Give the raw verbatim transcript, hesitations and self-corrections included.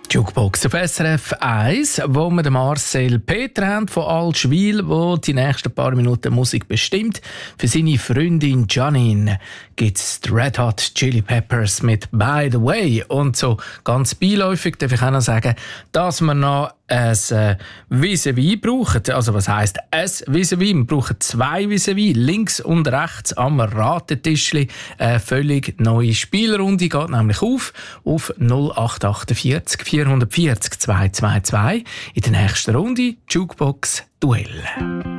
Jukebox auf S R F eins, wo wir den Marcel Peter haben von Allschwil, der die nächsten paar Minuten Musik bestimmt. Für seine Freundin Janine gibt es die Red Hot Chili Peppers mit «By the Way». Und so ganz beiläufig darf ich auch noch sagen, dass wir noch ein äh, Vis-à-vis brauchen. Also was heisst ein Vis-à-vis? Wir brauchen zwei Vis-à-vis, links und rechts am Ratetischli. Eine völlig neue Spielrunde geht nämlich auf, auf null acht vier acht vier vier zehn zwei zwei zwei. In der nächsten Runde Jukebox Duell.